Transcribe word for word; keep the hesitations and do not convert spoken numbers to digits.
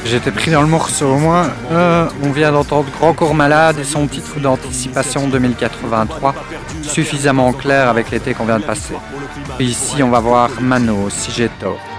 J'étais pris dans le morceau, moi. Euh, on vient d'entendre Grand Corps Malade et son titre d'anticipation deux mille quatre-vingt-trois, suffisamment clair avec l'été qu'on vient de passer. Et ici, on va voir Mano, si j'ai tort.